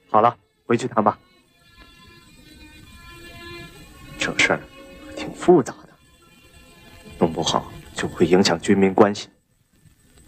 好了，回去谈吧。这事儿挺复杂的，弄不好就会影响军民关系。